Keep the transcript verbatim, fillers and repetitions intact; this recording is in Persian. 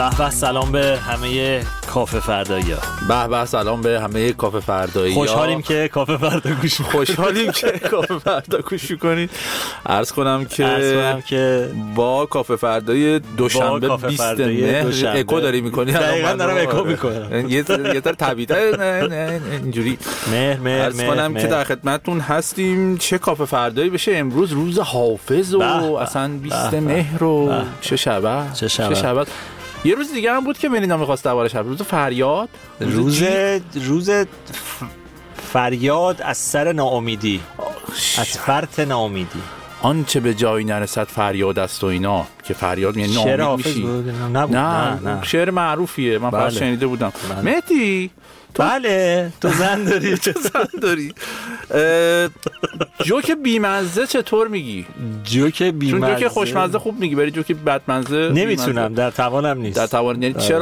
به به، سلام به همه کافه فردایی‌ها. به به، سلام به همه کافه فردایی‌ها. خوشحالیم که کافه فردا گوش می‌کنید. خوشحالیم که کافه فردا گوش می‌کنید. عرض کنم که عرض کنم که با کافه فردای دوشنبه بیست مهر اکو داری می‌کنی. دقیقاً دارم اکو می‌کنم. یه یه تر طبیعیه نه نه اینجوری. مهر مهر عرض کنم که در خدمتتون هستیم. چه کافه فردایی بشه امروز، روز حافظ و اصلا بیست مهر و چه شبه چه شبه. یه روز دیگه هم بود که ملینا می‌خواست دربارش حرف، روز فریاد، روز روز فریاد از سر ناامیدی، از فرط ناامیدی. آنچه به جایی نرسد فریاد است و اینا، که فریاد یعنی ناامید میشی. نه نه, نه شعر معروفیه، من فقط شنیده بودم. مهدی تو بله تو زن داری چه زن داری جوک بیمزه چطور میگی؟ جوک بیمزه، چون جوک خوشمزه خوب میگی، ولی جوک بدمزه نمیتونم، در توانم نیست. در توان یعنی چرا